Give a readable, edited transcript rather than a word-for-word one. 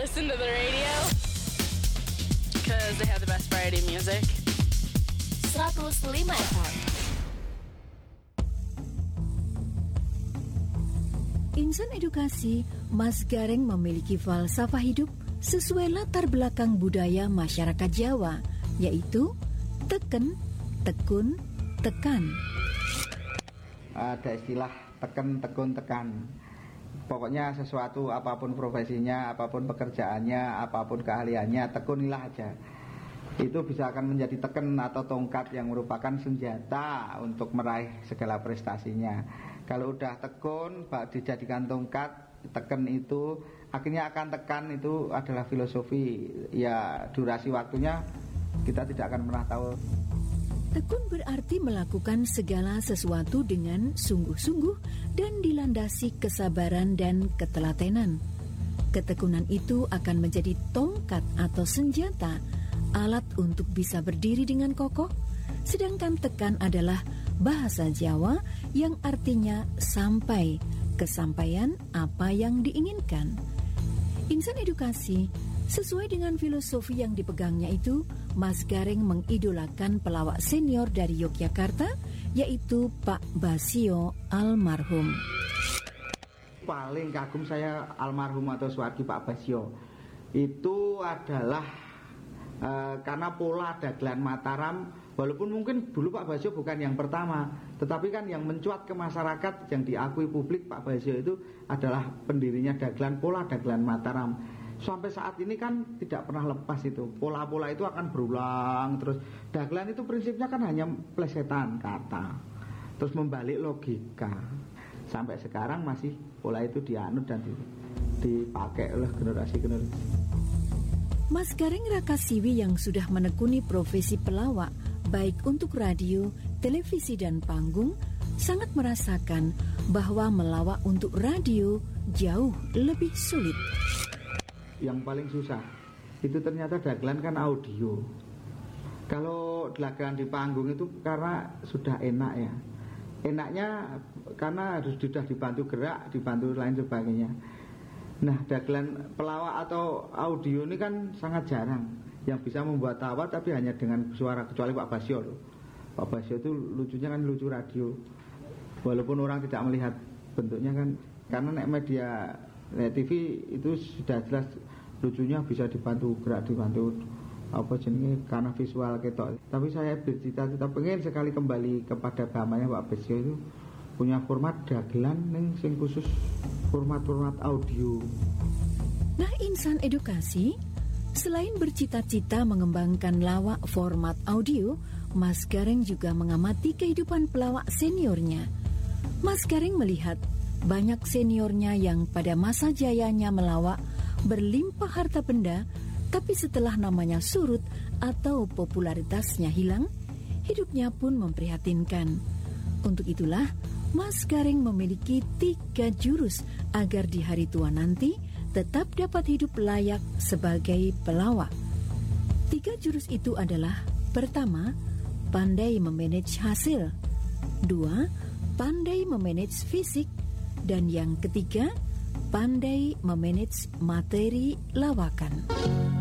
listen to the radio because they have the best variety music. 105 FM. Insan Edukasi, Mas Gareng memiliki falsafah hidup sesuai latar belakang budaya masyarakat Jawa, yaitu teken, tekun, tekan. Ada istilah teken, tekun, tekan. Pokoknya sesuatu, apapun profesinya, apapun pekerjaannya, apapun keahliannya, tekunilah aja. Itu bisa akan menjadi teken atau tongkat yang merupakan senjata untuk meraih segala prestasinya. Kalau udah tekun, dijadikan tongkat, teken itu akhirnya akan tekan, itu adalah filosofi. Ya, durasi waktunya kita tidak akan pernah tahu. Tekun berarti melakukan segala sesuatu dengan sungguh-sungguh dan dilandasi kesabaran dan ketelatenan. Ketekunan itu akan menjadi tongkat atau senjata, alat untuk bisa berdiri dengan kokoh. Sedangkan tekan adalah bahasa Jawa yang artinya sampai, kesampaian apa yang diinginkan. Insan Edukasi, sesuai dengan filosofi yang dipegangnya itu, Mas Gareng mengidolakan pelawak senior dari Yogyakarta, yaitu Pak Basio almarhum. Paling kagum saya almarhum atau suwargi Pak Basio. Itu adalah karena pola dagelan Mataram, walaupun mungkin dulu Pak Basio bukan yang pertama, tetapi kan yang mencuat ke masyarakat, yang diakui publik, Pak Basio itu adalah pendirinya dagelan, pola dagelan Mataram. Sampai saat ini kan tidak pernah lepas itu. Pola-pola itu akan berulang terus. Dagelan itu prinsipnya kan hanya plesetan kata, terus membalik logika. Sampai sekarang masih pola itu dianut dan dipakai oleh generasi-generasi. Mas Gareng Rakasiwi yang sudah menekuni profesi pelawak, baik untuk radio, televisi dan panggung, sangat merasakan bahwa melawak untuk radio jauh lebih sulit. Yang paling susah itu ternyata dagelan kan audio. Kalau dagelan di panggung itu karena sudah enak ya. Enaknya karena harus sudah dibantu gerak, dibantu lain sebagainya. Nah, dagelan pelawak atau audio ini kan sangat jarang yang bisa membuat tawa, tapi hanya dengan suara, kecuali Pak Basio loh. Pak Basio itu lucunya kan lucu radio. Walaupun orang tidak melihat bentuknya kan, karena media TV itu sudah jelas lucunya, bisa dibantu gerak, dibantu apa jenisnya karena visual ketok. Tapi saya bercita-cita pengen sekali kembali kepada gamanya Pak Basio itu punya format dagelan yang sing khusus format audio. Nah, Insan Edukasi, selain bercita-cita mengembangkan lawak format audio, Mas Gareng juga mengamati kehidupan pelawak seniornya. Mas Gareng melihat banyak seniornya yang pada masa jayanya melawak berlimpah harta benda, tapi setelah namanya surut atau popularitasnya hilang, hidupnya pun memprihatinkan. Untuk itulah, Mas Gareng memiliki 3 jurus agar di hari tua nanti tetap dapat hidup layak sebagai pelawak. 3 jurus itu adalah: pertama, pandai memanage hasil; 2, pandai memanage fisik; dan yang ketiga, pandai memanage materi lawakan.